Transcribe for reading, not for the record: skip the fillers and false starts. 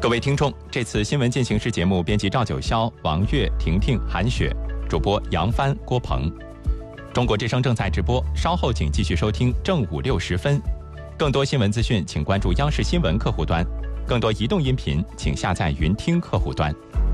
各位听众，这次新闻进行时节目编辑赵九霄、王悦、婷婷、韩雪，主播杨帆、郭鹏。中国之声正在直播，稍后请继续收听正午6时分。更多新闻资讯，请关注央视新闻客户端；更多移动音频，请下载云听客户端。